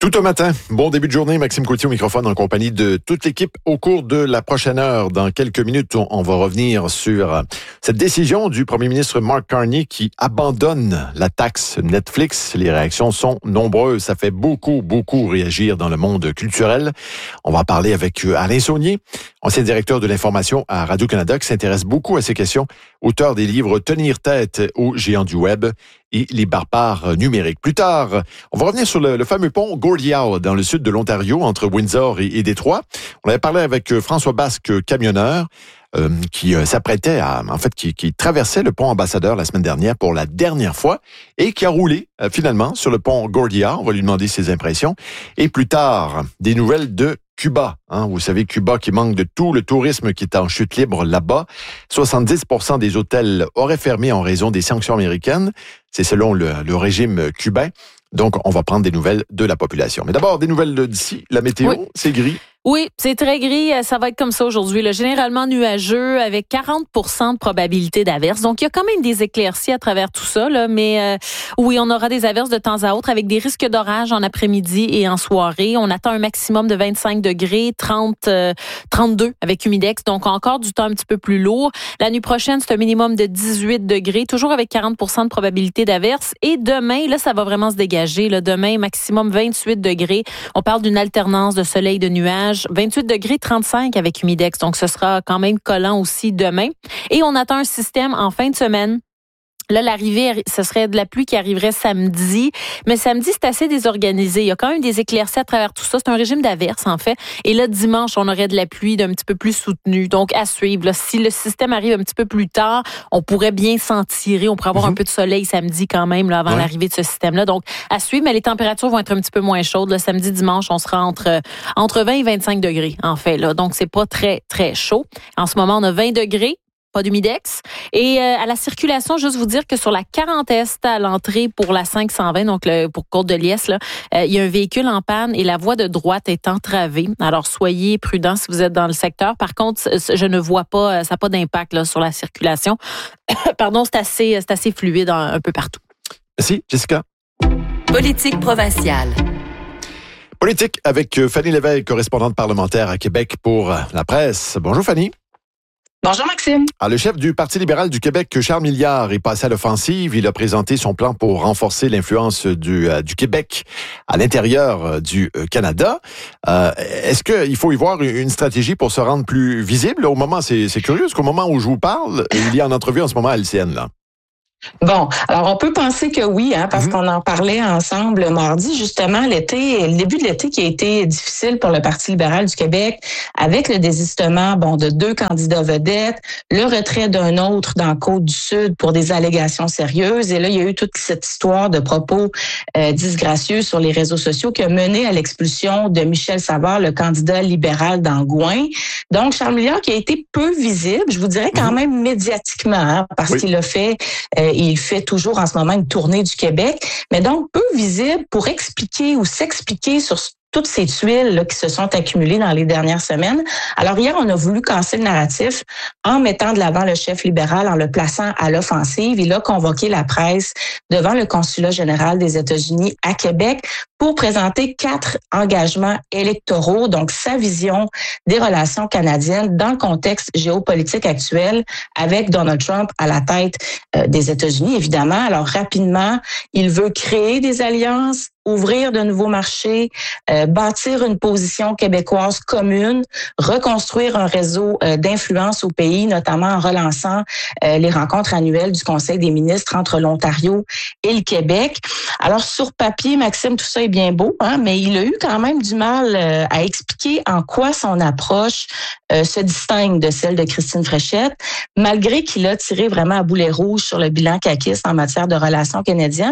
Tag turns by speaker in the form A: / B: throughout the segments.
A: Tout un matin. Bon début de journée. Maxime Coutier au microphone en compagnie de toute l'équipe. Au cours de la prochaine heure, dans quelques minutes, on va revenir sur cette décision du premier ministre Mark Carney qui abandonne la taxe Netflix. Les réactions sont nombreuses. Ça fait beaucoup réagir dans le monde culturel. On va en parler avec Alain Saunier, ancien directeur de l'information à Radio-Canada, qui s'intéresse beaucoup à ces questions, auteur des livres Tenir tête aux géants du web et les barbares numériques. Plus tard, on va revenir sur le fameux pont Gordie Howe dans le sud de l'Ontario, entre Windsor et Détroit. On avait parlé avec François Basque, camionneur, qui s'apprêtait qui traversait le pont Ambassadeur la semaine dernière pour la dernière fois et qui a roulé finalement sur le pont Gordie Howe. On va lui demander ses impressions. Et plus tard, des nouvelles de Cuba. Vous savez, Cuba qui manque de tout le tourisme qui est en chute libre là-bas. 70% des hôtels auraient fermé en raison des sanctions américaines. C'est selon le régime cubain. Donc, on va prendre des nouvelles de la population. Mais d'abord, des nouvelles d'ici. La météo, c'est gris.
B: Oui, c'est très gris. Ça va être comme ça aujourd'hui. Généralement nuageux avec 40% de probabilité d'averse. Donc, il y a quand même des éclaircies à travers tout ça. Mais oui, on aura des averses de temps à autre avec des risques d'orage en après-midi et en soirée. On attend un maximum de 25 degrés, 32 avec humidex. Donc, encore du temps un petit peu plus lourd. La nuit prochaine, c'est un minimum de 18 degrés, toujours avec 40% de probabilité d'averse. Et demain, là, ça va vraiment se dégager. Demain, maximum 28 degrés. On parle d'une alternance de soleil et de nuages. 28 degrés, 35 avec humidex. Donc, ce sera quand même collant aussi demain. Et on attend un système en fin de semaine. Là, l'arrivée, ce serait de la pluie qui arriverait samedi. Mais samedi, c'est assez désorganisé. Il y a quand même des éclaircies à travers tout ça. C'est un régime d'averse, en fait. Et là, dimanche, on aurait de la pluie d'un petit peu plus soutenue. Donc, à suivre. Là, si le système arrive un petit peu plus tard, on pourrait bien s'en tirer. On pourrait avoir un peu de soleil samedi quand même, là, avant l'arrivée de ce système-là. Donc, à suivre. Mais les températures vont être un petit peu moins chaudes. Le samedi, dimanche, on sera entre 20 et 25 degrés, en fait. Là. Donc, c'est pas très, très chaud. En ce moment, on a 20 degrés. Pas d'humidex. Et à la circulation, juste vous dire que sur la 40 Est à l'entrée pour la 520, donc pour Côte-de-Liesse, il y a un véhicule en panne et la voie de droite est entravée. Alors, soyez prudents si vous êtes dans le secteur. Par contre, je ne vois pas, ça n'a pas d'impact là, sur la circulation. Pardon, c'est assez fluide un peu partout.
A: Merci, Jessica.
C: Politique provinciale.
A: Politique avec Fanny Lévesque, correspondante parlementaire à Québec pour La Presse. Bonjour, Fanny.
D: Bonjour Maxime.
A: Le chef du Parti libéral du Québec, Charles Milliard, est passé à l'offensive. Il a présenté son plan pour renforcer l'influence du Québec à l'intérieur du Canada. Est-ce qu'il faut y voir une stratégie pour se rendre plus visible? Au moment, c'est curieux, parce qu'au moment où je vous parle, il y a en entrevue en ce moment à LCN, là.
D: Bon, alors on peut penser que oui, parce qu'on en parlait ensemble mardi, justement, le début de l'été qui a été difficile pour le Parti libéral du Québec, avec le désistement de 2 candidats vedettes, le retrait d'un autre dans Côte-du-Sud pour des allégations sérieuses, et là, il y a eu toute cette histoire de propos disgracieux sur les réseaux sociaux qui a mené à l'expulsion de Michel Savard, le candidat libéral d'Angouin. Donc, Charles Milliard qui a été peu visible, je vous dirais quand même médiatiquement, parce qu'il a fait... il fait toujours en ce moment une tournée du Québec, mais donc peu visible pour expliquer ou s'expliquer sur toutes ces tuiles là, qui se sont accumulées dans les dernières semaines. Alors hier, on a voulu casser le narratif en mettant de l'avant le chef libéral, en le plaçant à l'offensive. Il a convoqué la presse devant le consulat général des États-Unis à Québec pour présenter 4 engagements électoraux, donc sa vision des relations canadiennes dans le contexte géopolitique actuel avec Donald Trump à la tête des États-Unis, évidemment. Alors rapidement, il veut créer des alliances, ouvrir de nouveaux marchés, bâtir une position québécoise commune, reconstruire un réseau d'influence au pays, notamment en relançant les rencontres annuelles du Conseil des ministres entre l'Ontario et le Québec. Alors, sur papier, Maxime, tout ça est bien beau, mais il a eu quand même du mal à expliquer en quoi son approche se distingue de celle de Christine Fréchette, malgré qu'il a tiré vraiment à boulet rouge sur le bilan caquiste en matière de relations canadiennes.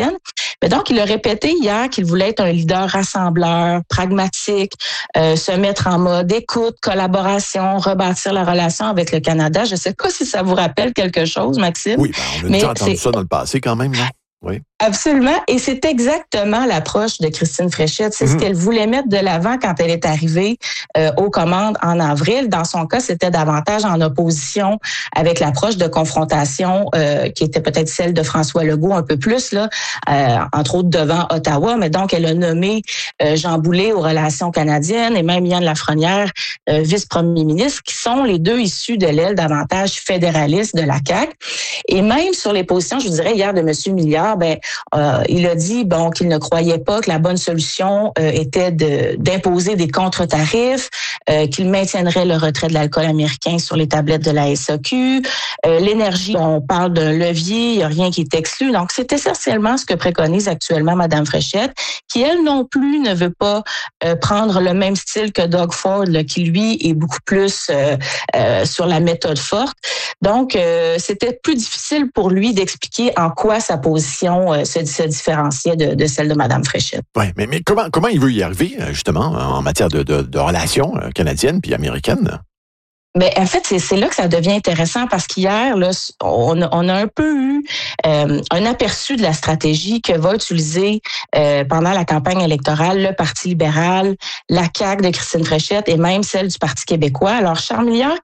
D: Mais donc, il a répété hier qu'il voulait être un leader rassembleur, pragmatique, se mettre en mode écoute, collaboration, rebâtir la relation avec le Canada. Je ne sais pas si ça vous rappelle quelque chose, Maxime.
A: Oui, on a déjà entendu ça dans le passé quand même, là. Oui.
D: Absolument. Et c'est exactement l'approche de Christine Fréchette. C'est ce qu'elle voulait mettre de l'avant quand elle est arrivée aux commandes en avril. Dans son cas, c'était davantage en opposition avec l'approche de confrontation qui était peut-être celle de François Legault un peu plus, là, entre autres devant Ottawa. Mais donc, elle a nommé Jean Boulet aux relations canadiennes et même Yann Lafrenière, vice-premier ministre, qui sont les deux issus de l'aile davantage fédéraliste de la CAQ. Et même sur les positions, je vous dirais, hier de M. Milliard, il a dit qu'il ne croyait pas que la bonne solution était d'imposer des contre-tarifs, qu'il maintiendrait le retrait de l'alcool américain sur les tablettes de la SAQ. L'énergie, on parle d'un levier, il n'y a rien qui est exclu. Donc, c'est essentiellement ce que préconise actuellement Mme Fréchette, qui, elle non plus, ne veut pas prendre le même style que Doug Ford, là, qui, lui, est beaucoup plus sur la méthode forte. Donc, c'était plus difficile pour lui d'expliquer en quoi sa position se différenciait de celle de Mme Fréchette.
A: Oui, mais comment il veut y arriver, justement, en matière de relations canadiennes puis américaines?
D: Mais en fait, c'est là que ça devient intéressant parce qu'hier, là, on a un peu eu un aperçu de la stratégie que va utiliser pendant la campagne électorale le Parti libéral, la CAQ de Christine Fréchette et même celle du Parti québécois. Alors, Charles Milliard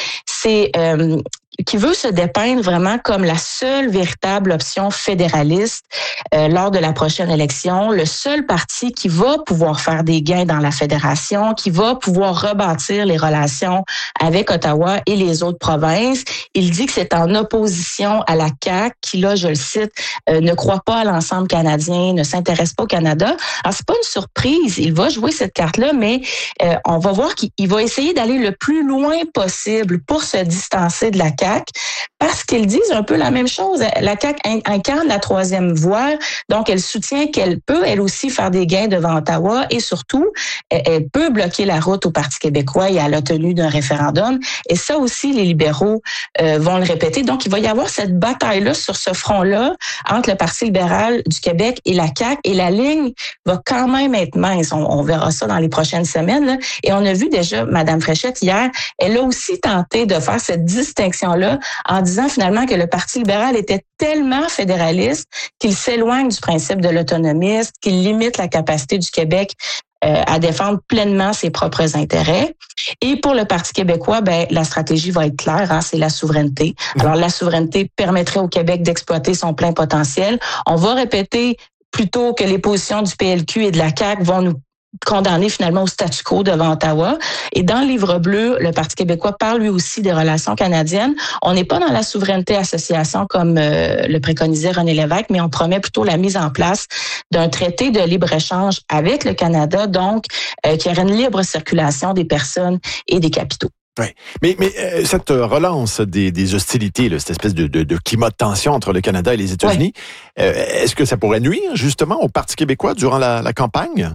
D: qui veut se dépeindre vraiment comme la seule véritable option fédéraliste lors de la prochaine élection, le seul parti qui va pouvoir faire des gains dans la fédération, qui va pouvoir rebâtir les relations avec Ottawa et les autres provinces. Il dit que c'est en opposition à la CAQ qui, là, je le cite, ne croit pas à l'ensemble canadien, ne s'intéresse pas au Canada. Alors, c'est pas une surprise. Il va jouer cette carte-là, mais on va voir qu'il va essayer d'aller le plus loin possible pour se distancer de la CAQ. Parce qu'ils disent un peu la même chose. La CAQ incarne la troisième voie, donc elle soutient qu'elle peut, elle aussi, faire des gains devant Ottawa et surtout, elle peut bloquer la route au Parti québécois et à la tenue d'un référendum. Et ça aussi, les libéraux vont le répéter. Donc, il va y avoir cette bataille-là sur ce front-là entre le Parti libéral du Québec et la CAQ. Et la ligne va quand même être mince. On verra ça dans les prochaines semaines, là. Et on a vu déjà Mme Fréchette hier, elle a aussi tenté de faire cette distinction-là en disant finalement que le Parti libéral était tellement fédéraliste qu'il s'éloigne du principe de l'autonomiste, qu'il limite la capacité du Québec à défendre pleinement ses propres intérêts. Et pour le Parti québécois, la stratégie va être claire, c'est la souveraineté. Alors, la souveraineté permettrait au Québec d'exploiter son plein potentiel. On va répéter plutôt que les positions du PLQ et de la CAQ vont nous condamné finalement au statu quo devant Ottawa. Et dans le livre bleu, le Parti québécois parle lui aussi des relations canadiennes. On n'est pas dans la souveraineté association comme le préconisait René Lévesque, mais on promet plutôt la mise en place d'un traité de libre-échange avec le Canada, donc qui aurait une libre circulation des personnes et des capitaux.
A: Oui, mais cette relance des hostilités, là, cette espèce de climat de tension entre le Canada et les États-Unis, est-ce que ça pourrait nuire justement au Parti québécois durant la campagne?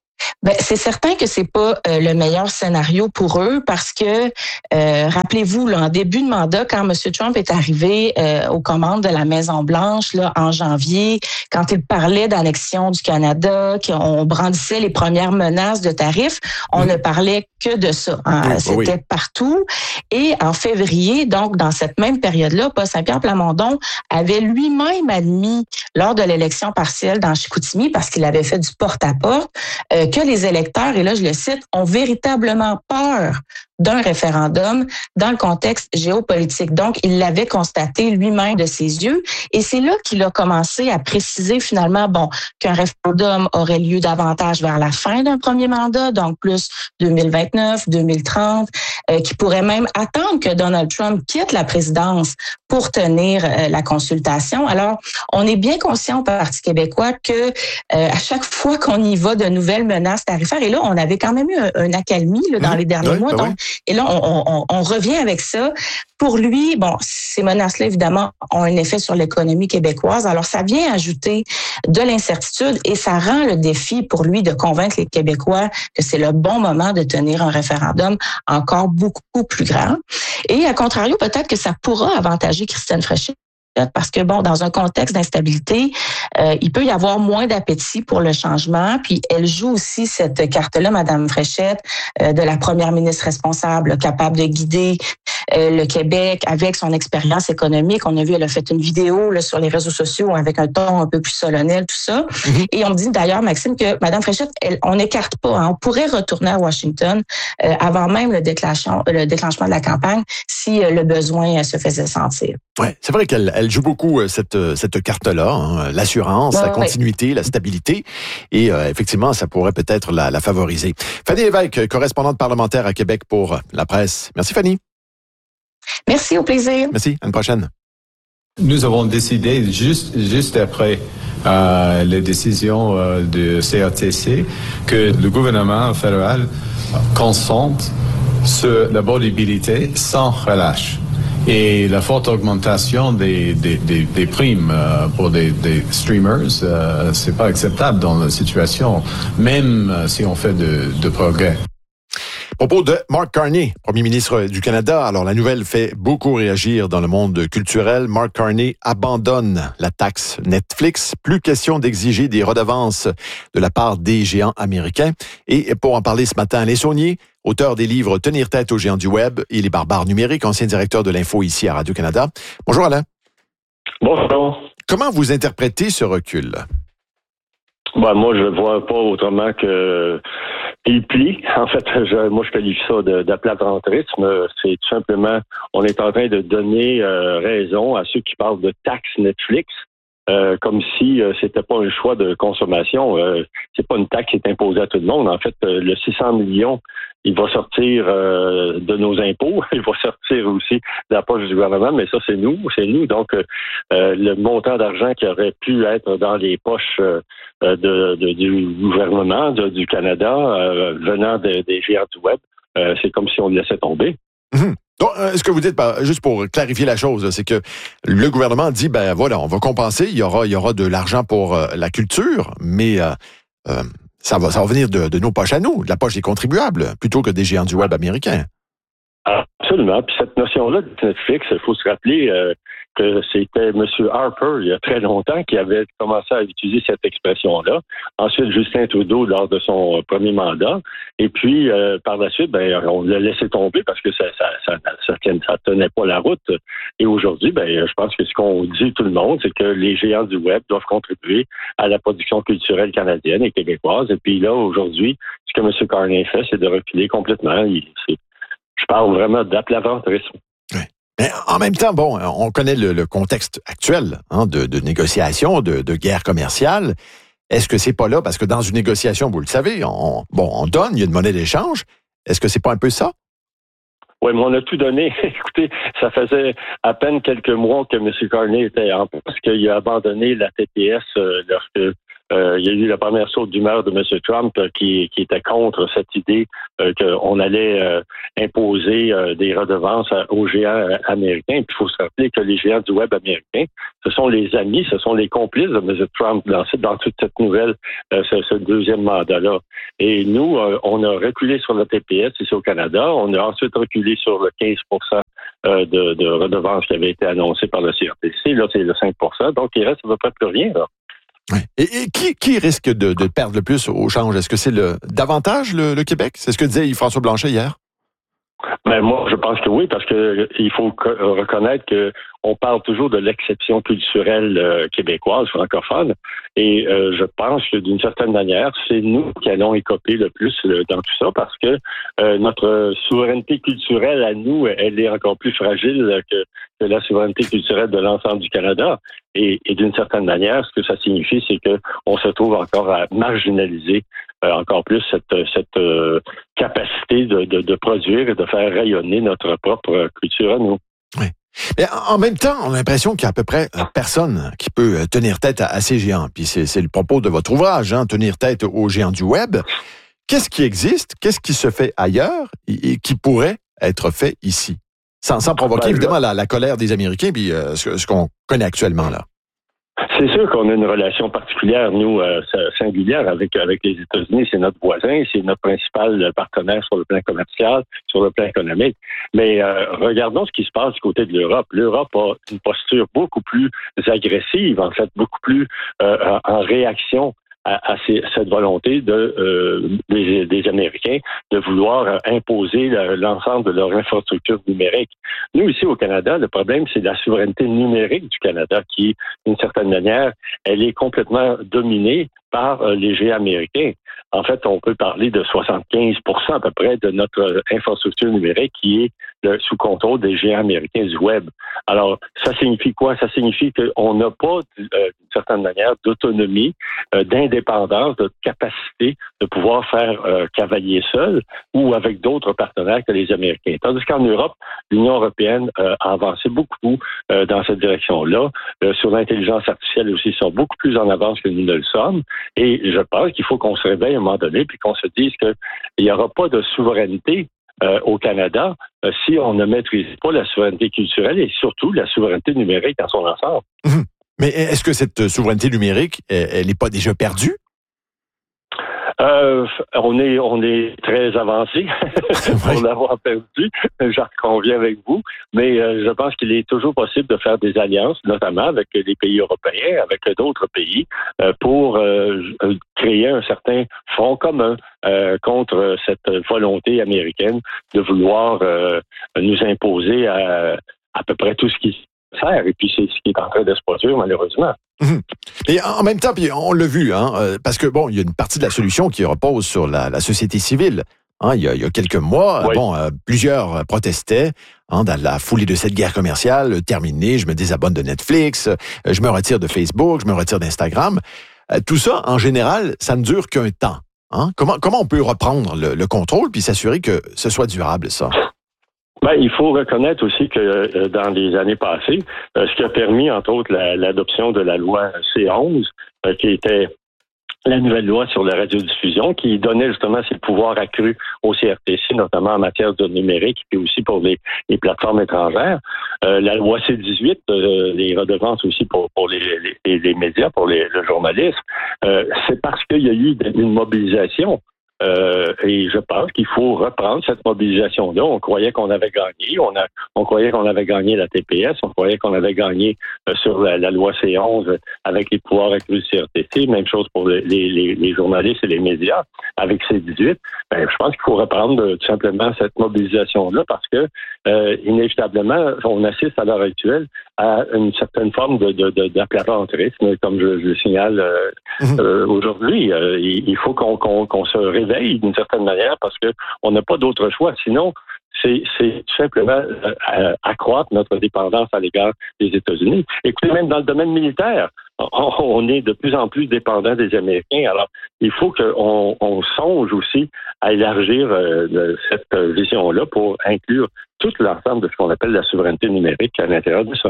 D: C'est certain que c'est pas le meilleur scénario pour eux parce que rappelez-vous là, en début de mandat, quand M. Trump est arrivé aux commandes de la Maison-Blanche là en janvier, quand il parlait d'annexion du Canada, qu'on brandissait les premières menaces de tarifs, on ne parlait que de ça. C'était partout. Et en février, donc dans cette même période-là, Paul Saint-Pierre Plamondon avait lui-même admis lors de l'élection partielle dans Chicoutimi, parce qu'il avait fait du porte-à-porte, que les électeurs, et là je le cite, ont véritablement peur d'un référendum dans le contexte géopolitique. Donc, il l'avait constaté lui-même de ses yeux. Et c'est là qu'il a commencé à préciser finalement, qu'un référendum aurait lieu davantage vers la fin d'un premier mandat, donc plus 2029, 2030, qui pourrait même attendre que Donald Trump quitte la présidence pour tenir la consultation. Alors, on est bien conscient au Parti québécois que à chaque fois qu'on y va de nouvelles menaces tarifaires, et là, on avait quand même eu un accalmie là, dans les derniers mois, donc et là, on revient avec ça. Pour lui, ces menaces-là, évidemment, ont un effet sur l'économie québécoise. Alors, ça vient ajouter de l'incertitude et ça rend le défi pour lui de convaincre les Québécois que c'est le bon moment de tenir un référendum encore beaucoup plus grand. Et à contrario, peut-être que ça pourra avantager Christine Fréchette parce que, bon, dans un contexte d'instabilité, il peut y avoir moins d'appétit pour le changement. Puis, elle joue aussi cette carte-là, Madame Fréchette, de la première ministre responsable, capable de guider le Québec avec son expérience économique. On a vu, elle a fait une vidéo là, sur les réseaux sociaux avec un ton un peu plus solennel, tout ça. Mm-hmm. Et on me dit d'ailleurs, Maxime, que Mme Fréchette, on n'écarte pas. Hein, on pourrait retourner à Washington avant même le déclenchement de la campagne si le besoin se faisait sentir.
A: Oui, c'est vrai qu'elle joue beaucoup cette carte-là, hein, l'assurance, la continuité, la stabilité. Et effectivement, ça pourrait peut-être la favoriser. Fanny Lévesque, correspondante parlementaire à Québec pour La Presse. Merci, Fanny.
D: Merci, au plaisir.
A: Merci, à une prochaine.
E: Nous avons décidé juste après les décisions du CRTC que le gouvernement fédéral consente sur la mobilité sans relâche. Et la forte augmentation des primes pour des streamers, c'est pas acceptable dans la situation, même si on fait de progrès.
A: Propos de Mark Carney, premier ministre du Canada. Alors, la nouvelle fait beaucoup réagir dans le monde culturel. Mark Carney abandonne la taxe Netflix. Plus question d'exiger des redevances de la part des géants américains. Et pour en parler ce matin, Alain Saunier, auteur des livres Tenir tête aux géants du web et les barbares numériques, ancien directeur de l'info ici à Radio-Canada. Bonjour Alain.
F: Bonjour.
A: Comment vous interprétez ce recul?
F: Moi, je le vois pas autrement que il plie. En fait, moi, je qualifie ça d'aplatentrisme. C'est tout simplement, on est en train de donner raison à ceux qui parlent de taxe Netflix, comme si c'était pas un choix de consommation. C'est pas une taxe qui est imposée à tout le monde. En fait, le 600 millions, il va sortir de nos impôts. Il va sortir aussi de la poche du gouvernement, mais ça, c'est nous. Donc, le montant d'argent qui aurait pu être dans les poches du gouvernement du Canada, venant des géants du web, c'est comme si on le laissait tomber.
A: Mmh. Donc, ce que vous dites, juste pour clarifier la chose, c'est que le gouvernement dit, on va compenser, il y aura de l'argent pour la culture, mais ça va venir de nos poches à nous, de la poche des contribuables, plutôt que des géants du web américains.
F: Absolument. Puis cette notion-là de Netflix, il faut se rappeler que c'était M. Harper, il y a très longtemps, qui avait commencé à utiliser cette expression-là. Ensuite, Justin Trudeau, lors de son premier mandat. Et puis, par la suite, on l'a laissé tomber parce que ça tenait pas la route. Et aujourd'hui, je pense que ce qu'on dit tout le monde, c'est que les géants du web doivent contribuer à la production culturelle canadienne et québécoise. Et puis là, aujourd'hui, ce que M. Carney fait, c'est de reculer complètement. Je parle vraiment d'aplatentrisme.
A: Oui. Mais en même temps, on connaît le contexte actuel de négociation, de guerre commerciale. Est-ce que c'est pas là? Parce que dans une négociation, vous le savez, on donne, il y a une monnaie d'échange. Est-ce que c'est pas un peu ça?
F: Oui, mais on a tout donné. Écoutez, ça faisait à peine quelques mois que M. Carney était en place, parce qu'il a abandonné la TPS lorsque il y a eu la première saute d'humeur de M. Trump qui était contre cette idée qu'on allait imposer des redevances aux géants américains. Puis il faut se rappeler que les géants du web américains, ce sont les amis, ce sont les complices de M. Trump dans toute cette nouvelle, ce deuxième mandat-là. Et nous, on a reculé sur le TPS ici au Canada. On a ensuite reculé sur le 15 de redevances qui avait été annoncé par le CRTC. Là, c'est le 5 donc il reste à peu près plus rien, là.
A: Oui. Et qui risque de perdre le plus au change? Est-ce que c'est davantage le Québec? C'est ce que disait Yves-François Blanchet hier?
F: Moi, je pense que oui, parce que il faut reconnaître que on parle toujours de l'exception culturelle québécoise, francophone, et je pense que d'une certaine manière, c'est nous qui allons écoper le plus dans tout ça, parce que notre souveraineté culturelle à nous, elle est encore plus fragile que la souveraineté culturelle de l'ensemble du Canada. Et d'une certaine manière, ce que ça signifie, c'est que on se trouve encore à marginaliser encore plus cette capacité de produire et de faire rayonner notre propre culture à nous.
A: Oui. Mais en même temps, on a l'impression qu'il y a à peu près personne qui peut tenir tête à ces géants. Puis c'est le propos de votre ouvrage, tenir tête aux géants du web. Qu'est-ce qui existe? Qu'est-ce qui se fait ailleurs et qui pourrait être fait ici? Sans provoquer évidemment la colère des Américains puis ce qu'on connaît actuellement là.
F: C'est sûr qu'on a une relation particulière, nous, singulière avec les États-Unis. C'est notre voisin, c'est notre principal partenaire sur le plan commercial, sur le plan économique. Mais regardons ce qui se passe du côté de l'Europe. L'Europe a une posture beaucoup plus agressive, en fait, beaucoup plus en réaction à cette volonté des Américains de vouloir imposer l'ensemble de leur infrastructure numérique. Nous, ici au Canada, le problème, c'est la souveraineté numérique du Canada qui, d'une certaine manière, elle est complètement dominée par les géants américains. En fait, on peut parler de 75% à peu près de notre infrastructure numérique qui est sous contrôle des géants américains du web. Alors, ça signifie quoi? Ça signifie qu'on n'a pas, d'une certaine manière, d'autonomie, d'indépendance, de capacité de pouvoir faire cavalier seul ou avec d'autres partenaires que les Américains. Tandis qu'en Europe, l'Union européenne a avancé beaucoup dans cette direction-là. Sur l'intelligence artificielle aussi, ils sont beaucoup plus en avance que nous ne le sommes. Et je pense qu'il faut qu'on se réveille à un moment donné puis qu'on se dise qu'il n'y aura pas de souveraineté au Canada si on ne maîtrise pas la souveraineté culturelle et surtout la souveraineté numérique dans son ensemble.
A: Mais est-ce que cette souveraineté numérique, elle n'est pas déjà perdue?
F: On est très avancé pour l'avoir perdu, j'en conviens avec vous, mais je pense qu'il est toujours possible de faire des alliances, notamment avec les pays européens, avec d'autres pays, pour créer un certain front commun contre cette volonté américaine de vouloir nous imposer à peu près tout ce qui faire. Et puis, c'est ce qui est en train de se produire, malheureusement.
A: Et en même temps, puis on l'a vu, parce que, bon, il y a une partie de la solution qui repose sur la société civile. Il y a quelques mois,
F: oui.
A: Plusieurs protestaient dans la foulée de cette guerre commerciale terminée. Je me désabonne de Netflix, je me retire de Facebook, je me retire d'Instagram. Tout ça, en général, ça ne dure qu'un temps. Comment on peut reprendre le contrôle puis s'assurer que ce soit durable, ça?
F: Il faut reconnaître aussi que dans les années passées, ce qui a permis, entre autres, l'adoption de la loi C11, qui était la nouvelle loi sur la radiodiffusion, qui donnait justement ses pouvoirs accrus au CRTC, notamment en matière de numérique, puis aussi pour les plateformes étrangères. La loi C18, les redevances aussi pour les médias, pour le journalisme, c'est parce qu'il y a eu une mobilisation. Et je pense qu'il faut reprendre cette mobilisation-là. On croyait qu'on avait gagné. On croyait qu'on avait gagné la TPS. On croyait qu'on avait gagné sur la loi C11 avec les pouvoirs accrus du CRTC. Même chose pour les journalistes et les médias avec C18. Je pense qu'il faut reprendre tout simplement cette mobilisation-là parce que inévitablement, on assiste à l'heure actuelle à une certaine forme d'aplatentrisme, comme je le signale aujourd'hui. Il faut qu'on se réveille d'une certaine manière parce que on n'a pas d'autre choix. Sinon, c'est tout simplement accroître notre dépendance à l'égard des États-Unis. Écoutez, même dans le domaine militaire, on est de plus en plus dépendant des Américains. Alors, il faut qu'on songe aussi à élargir cette vision-là pour inclure tout l'ensemble de ce qu'on appelle la souveraineté numérique à l'intérieur de ça.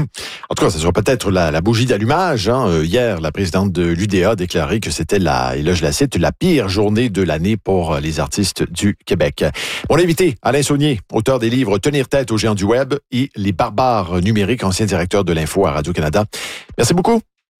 A: En tout cas, ça sera peut-être la bougie d'allumage. Hier, la présidente de l'UDA a déclaré que c'était et là je la cite, la pire journée de l'année pour les artistes du Québec. Mon invité, Alain Saunier, auteur des livres Tenir tête aux géants du web et Les barbares numériques, ancien directeur de l'info à Radio-Canada. Merci beaucoup.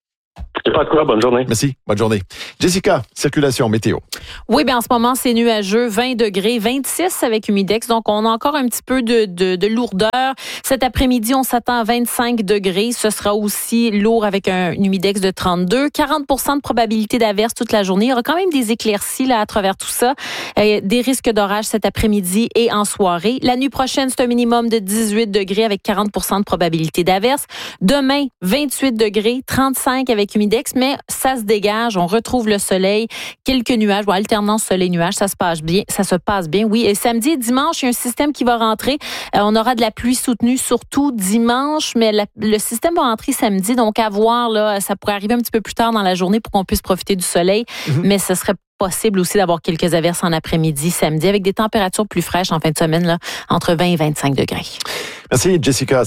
F: C'est pas de quoi, bonne journée.
A: Merci, bonne journée. Jessica, circulation, météo.
B: Oui, bien en ce moment, c'est nuageux, 20 degrés, 26 avec humidex, donc on a encore un petit peu de lourdeur. Cet après-midi, on s'attend à 25 degrés, ce sera aussi lourd avec un humidex de 32, 40% de probabilité d'averse toute la journée. Il y aura quand même des éclaircies là à travers tout ça, des risques d'orage cet après-midi et en soirée. La nuit prochaine, c'est un minimum de 18 degrés avec 40% de probabilité d'averse. Demain, 28 degrés, 35 avec humidex, mais ça se dégage, on retrouve le soleil, quelques nuages, alternance soleil-nuage, ça se passe bien, oui. Et samedi et dimanche, il y a un système qui va rentrer, on aura de la pluie soutenue, surtout dimanche, mais le système va rentrer samedi, donc à voir, là, ça pourrait arriver un petit peu plus tard dans la journée pour qu'on puisse profiter du soleil, mais ce serait possible aussi d'avoir quelques averses en après-midi, samedi, avec des températures plus fraîches en fin de semaine, là, entre 20 et 25 degrés.
A: Merci, Jessica. À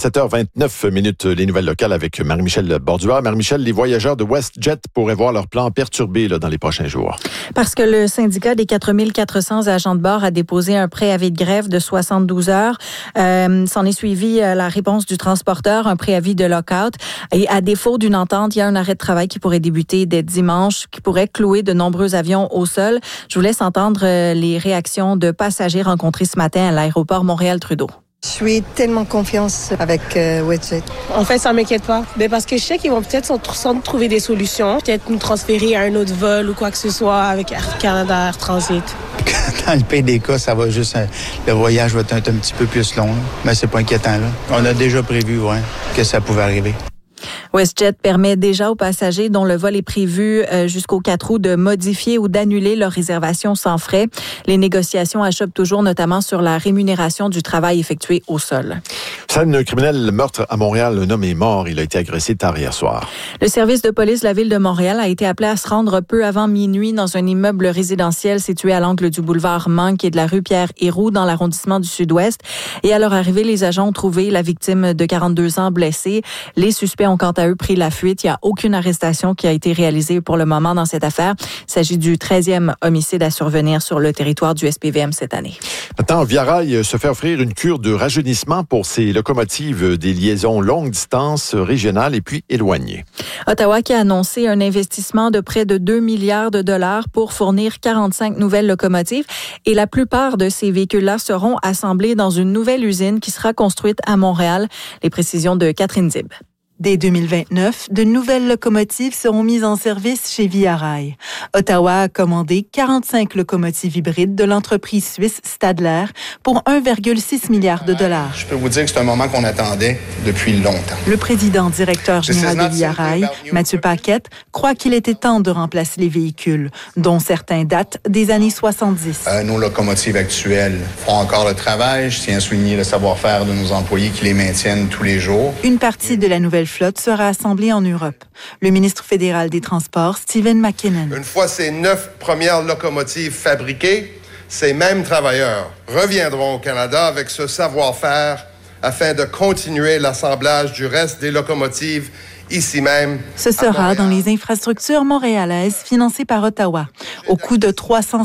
A: 7h29, les nouvelles locales avec Marie-Michel Borduas. Marie-Michel, les voyageurs de WestJet pourraient voir leur plan perturbé dans les prochains jours.
G: Parce que le syndicat des 4400 agents de bord a déposé un préavis de grève de 72 heures. S'en est suivi la réponse du transporteur, un préavis de lock-out. Et à défaut d'une entente, il y a un arrêt de travail qui pourrait débuter dès dimanche, qui pourrait clouer de nombreux avions au sol. Je vous laisse entendre les réactions de passagers rencontrés ce matin à l'aéroport Montréal-Trudeau.
H: Je suis tellement confiance avec WestJet.
I: En fait, ça m'inquiète pas. Mais parce que je sais qu'ils vont peut-être sans trouver des solutions, peut-être nous transférer à un autre vol ou quoi que ce soit avec Air Canada, Air Transit.
J: Dans le pire des cas, ça va juste... le voyage va être un petit peu plus long, mais c'est pas inquiétant, là. On a déjà prévu, que ça pouvait arriver.
G: WestJet permet déjà aux passagers dont le vol est prévu jusqu'au 4 août de modifier ou d'annuler leur réservation sans frais. Les négociations achoppent toujours notamment sur la rémunération du travail effectué au sol.
A: Scène criminelle, meurtre à Montréal. Un homme est mort. Il a été agressé tard hier soir.
G: Le service de police de la Ville de Montréal a été appelé à se rendre peu avant minuit dans un immeuble résidentiel situé à l'angle du boulevard Manque et de la rue Pierre-Héroux dans l'arrondissement du Sud-Ouest. Et à leur arrivée, les agents ont trouvé la victime de 42 ans blessée. Les suspects ont quant à eux pris la fuite. Il n'y a aucune arrestation qui a été réalisée pour le moment dans cette affaire. Il s'agit du 13e homicide à survenir sur le territoire du SPVM cette année.
A: Maintenant, Via Rail se fait offrir une cure de rajeunissement pour ses locomotives des liaisons longue distance, régionales et puis éloignées.
G: Ottawa qui a annoncé un investissement de près de 2 milliards de dollars pour fournir 45 nouvelles locomotives et la plupart de ces véhicules-là seront assemblés dans une nouvelle usine qui sera construite à Montréal. Les précisions de Catherine Zib.
K: Dès 2029, de nouvelles locomotives seront mises en service chez Via Rail. Ottawa a commandé 45 locomotives hybrides de l'entreprise suisse Stadler pour 1,6 milliard de dollars.
L: Je peux vous dire que c'est un moment qu'on attendait depuis longtemps.
K: Le président directeur général de Via Rail, Mathieu Paquette, croit qu'il était temps de remplacer les véhicules, dont certains datent des années 70.
L: Nos locomotives actuelles font encore le travail. Je tiens à souligner le savoir-faire de nos employés qui les maintiennent tous les jours.
K: Une partie de la nouvelle flotte sera assemblée en Europe. Le ministre fédéral des Transports, Stephen McKinnon.
M: Une fois ces 9 premières locomotives fabriquées, ces mêmes travailleurs reviendront au Canada avec ce savoir-faire afin de continuer l'assemblage du reste des locomotives ici même.
K: Ce sera dans les infrastructures montréalaises financées par Ottawa, au coût de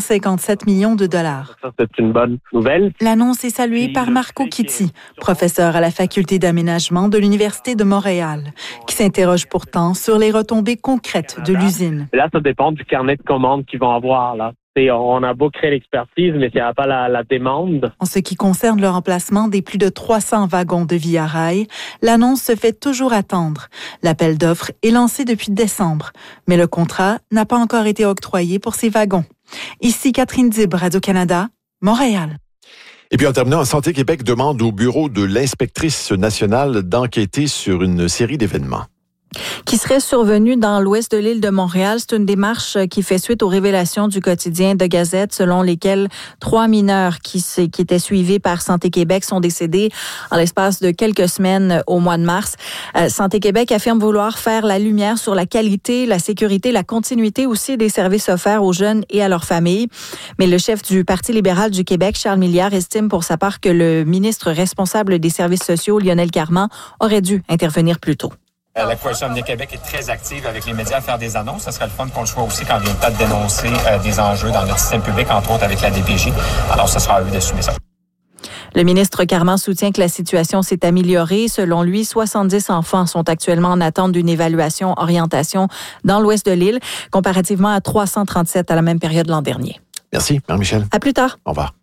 K: 357 millions de dollars.
N: Ça, c'est une bonne nouvelle.
K: L'annonce est saluée par Marco Kitty, professeur à la faculté d'aménagement de l'Université de Montréal, qui s'interroge pourtant sur les retombées concrètes de l'usine.
N: Là, ça dépend du carnet de commandes qu'ils vont avoir, là. On a beau créer l'expertise, mais s'il n'y a pas la demande.
K: En ce qui concerne le remplacement des plus de 300 wagons de Via Rail, l'annonce se fait toujours attendre. L'appel d'offres est lancé depuis décembre, mais le contrat n'a pas encore été octroyé pour ces wagons. Ici Catherine Dib, Radio-Canada, Montréal.
A: Et puis en terminant, Santé Québec demande au bureau de l'inspectrice nationale d'enquêter sur une série d'événements
G: qui serait survenu dans l'ouest de l'île de Montréal. C'est une démarche qui fait suite aux révélations du quotidien de Gazette, selon lesquelles 3 mineurs qui étaient suivis par Santé Québec sont décédés en l'espace de quelques semaines au mois de mars. Santé Québec affirme vouloir faire la lumière sur la qualité, la sécurité, la continuité aussi des services offerts aux jeunes et à leurs familles. Mais le chef du Parti libéral du Québec, Charles Milliard, estime pour sa part que le ministre responsable des services sociaux, Lionel Carman, aurait dû intervenir plus tôt.
O: La Coalition Avenir Québec est très active avec les médias à faire des annonces. Ce serait le fun qu'on le soit aussi quand vient le temps de dénoncer des enjeux dans notre système public, entre autres avec la DPJ. Alors, ce sera à eux d'assumer ça.
G: Le ministre Carman soutient que la situation s'est améliorée. Selon lui, 70 enfants sont actuellement en attente d'une évaluation orientation dans l'ouest de l'île, comparativement à 337 à la même période l'an dernier.
A: Merci, Marie-Michel.
G: À plus tard.
A: Au revoir.